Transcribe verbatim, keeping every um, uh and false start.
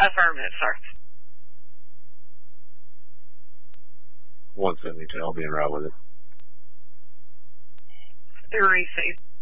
Affirmative, sir. one seventy-two, I'll be en route with it. Received.